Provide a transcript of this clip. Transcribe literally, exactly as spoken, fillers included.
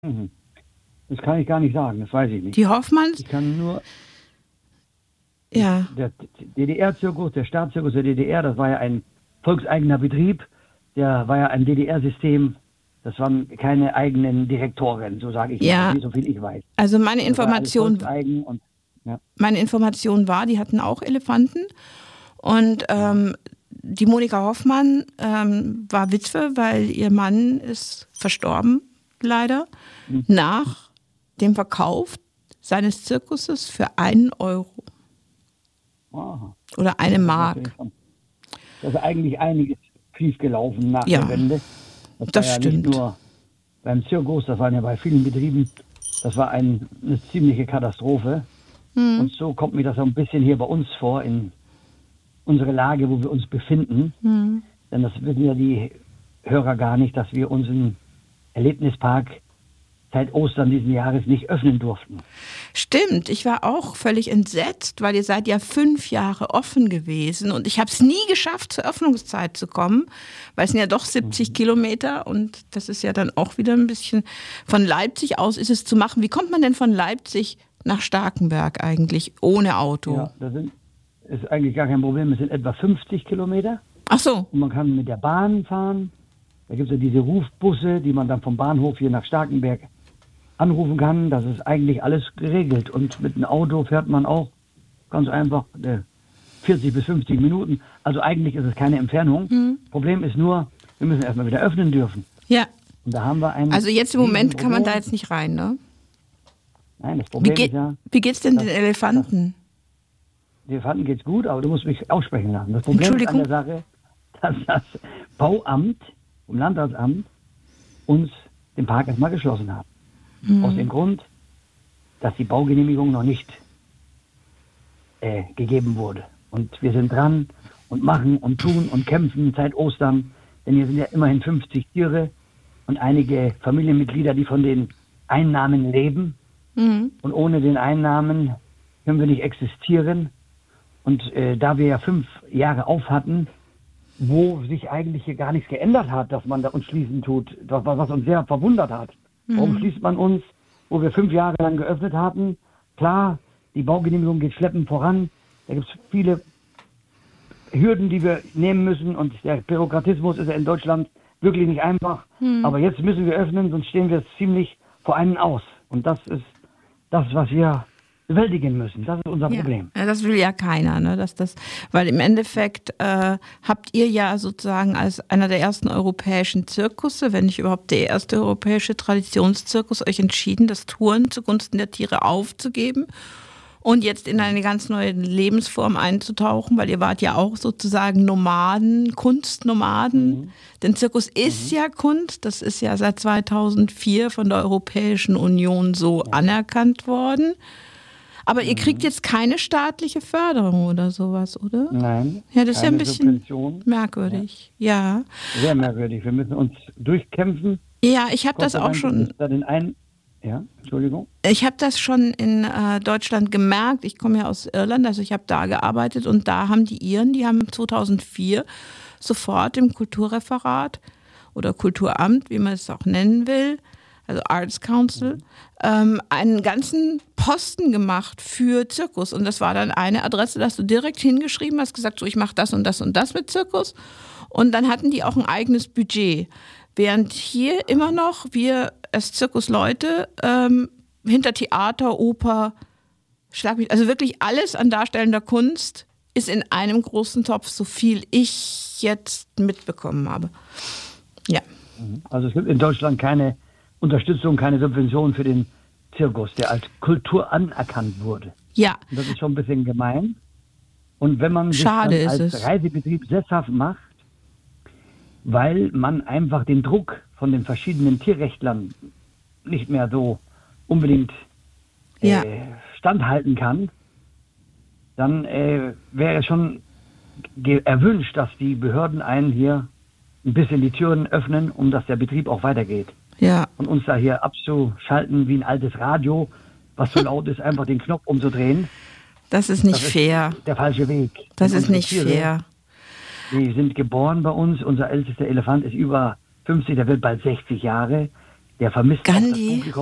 Mhm. Das kann ich gar nicht sagen, das weiß ich nicht. Die Hoffmanns? Ich kann nur... Ja. Der D D R-Zirkus, der Staatszirkus der D D R, das war ja ein volkseigener Betrieb. Der war ja ein D D R-System. Das waren keine eigenen Direktoren, so sage ich ja. mal, so viel ich weiß. Also meine Information, und, ja. meine Information war, die hatten auch Elefanten. Und ähm, die Monika Hoffmann ähm, war Witwe, weil ihr Mann ist verstorben, leider, mhm. nach dem Verkauf seines Zirkuses für einen Euro. Aha. Oder eine Mark. Da ist eigentlich einiges schief gelaufen nach ja, der Wende. Das, das war ja stimmt. Nicht nur beim Zirkus, das waren ja bei vielen Betrieben, das war ein, eine ziemliche Katastrophe. Hm. Und so kommt mir das auch ein bisschen hier bei uns vor, in unsere Lage, wo wir uns befinden. Hm. Denn das wissen ja die Hörer gar nicht, dass wir unseren Erlebnispark seit Ostern diesen Jahres nicht öffnen durften. Stimmt, ich war auch völlig entsetzt, weil ihr seid ja fünf Jahre offen gewesen und ich habe es nie geschafft, zur Öffnungszeit zu kommen, weil es sind ja doch siebzig mhm. Kilometer und das ist ja dann auch wieder ein bisschen, von Leipzig aus ist es zu machen. Wie kommt man denn von Leipzig nach Starkenberg eigentlich ohne Auto? Ja, das sind, ist eigentlich gar kein Problem, es sind etwa fünfzig Kilometer. Ach so. Und man kann mit der Bahn fahren, da gibt es ja diese Rufbusse, die man dann vom Bahnhof hier nach Starkenberg anrufen kann, das ist eigentlich alles geregelt. Und mit einem Auto fährt man auch ganz einfach äh, vierzig bis fünfzig Minuten. Also eigentlich ist es keine Entfernung. Mhm. Problem ist nur, wir müssen erstmal wieder öffnen dürfen. Ja. Und da haben wir einen... Also jetzt im Moment kann man da jetzt nicht rein, ne? Nein, das Problem wie ist ja... Wie geht's denn den Elefanten? Den Elefanten geht's gut, aber du musst mich aussprechen lassen. Das Problem ist an der Sache, dass das Bauamt, vom Landratsamt, uns den Park erstmal geschlossen hat. Mhm. Aus dem Grund, dass die Baugenehmigung noch nicht äh, gegeben wurde. Und wir sind dran und machen und tun und kämpfen seit Ostern. Denn hier sind ja immerhin fünfzig Tiere und einige Familienmitglieder, die von den Einnahmen leben. Mhm. Und ohne den Einnahmen können wir nicht existieren. Und äh, da wir ja fünf Jahre auf hatten, wo sich eigentlich hier gar nichts geändert hat, dass man da uns schließen tut, das, was uns sehr verwundert hat. Warum schließt man uns, wo wir fünf Jahre lang geöffnet hatten? Klar, die Baugenehmigung geht schleppend voran. Da gibt es viele Hürden, die wir nehmen müssen. Und der Bürokratismus ist ja in Deutschland wirklich nicht einfach. Hm. Aber jetzt müssen wir öffnen, sonst stehen wir ziemlich vor einem aus. Und das ist das, was wir bewältigen müssen. Das ist unser ja. Problem. Ja, das will ja keiner, ne? Dass das, weil im Endeffekt äh, habt ihr ja sozusagen als einer der ersten europäischen Zirkusse, wenn nicht überhaupt der erste europäische Traditionszirkus, euch entschieden, das Touren zugunsten der Tiere aufzugeben und jetzt in eine ganz neue Lebensform einzutauchen, weil ihr wart ja auch sozusagen Nomaden, Kunstnomaden. Mhm. Denn Zirkus ist mhm. ja Kunst, das ist ja seit zweitausendvier von der Europäischen Union so ja. anerkannt worden. Aber ihr kriegt jetzt keine staatliche Förderung oder sowas, oder? Nein. Ja, das ist ja ein bisschen Subvention. merkwürdig. Ja. ja. Sehr merkwürdig. Wir müssen uns durchkämpfen. Ja, ich habe das auch schon. Da den einen ja, Entschuldigung. Ich habe das schon in äh, Deutschland gemerkt. Ich komme ja aus Irland, also ich habe da gearbeitet und da haben die Iren, die haben zweitausendvier sofort im Kulturreferat oder Kulturamt, wie man es auch nennen will, also Arts Council, ähm, einen ganzen Posten gemacht für Zirkus. Und das war dann eine Adresse, da hast du direkt hingeschrieben, hast gesagt, so ich mache das und das und das mit Zirkus. Und dann hatten die auch ein eigenes Budget. Während hier immer noch wir als Zirkusleute ähm, hinter Theater, Oper, Schlag mich, also wirklich alles an darstellender Kunst ist in einem großen Topf, so viel ich jetzt mitbekommen habe. Ja. Also es gibt in Deutschland keine Unterstützung, keine Subvention für den Zirkus, der als Kultur anerkannt wurde. Ja. Und das ist schon ein bisschen gemein. Und wenn man sich Schade dann als ist es. Reisebetrieb sesshaft macht, weil man einfach den Druck von den verschiedenen Tierrechtlern nicht mehr so unbedingt äh, ja. standhalten kann, dann äh, wäre es schon erwünscht, dass die Behörden einen hier ein bisschen die Türen öffnen, um dass der Betrieb auch weitergeht. Ja. Und uns da hier abzuschalten wie ein altes Radio, was so laut ist, einfach den Knopf umzudrehen. Das ist nicht das fair. Ist der falsche Weg. Das ist nicht Tiere, fair. Die sind geboren bei uns. Unser ältester Elefant ist über fünfzig, der wird bald sechzig Jahre. Der vermisst Gandhi. Das